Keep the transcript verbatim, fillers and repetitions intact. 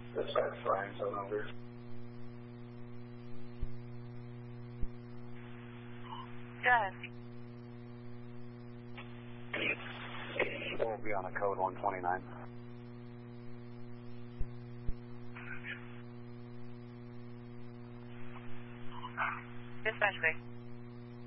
Dispatch Ryan, seven hundred. Go ahead. We'll be on a code one twenty-nine. Dispatch quick.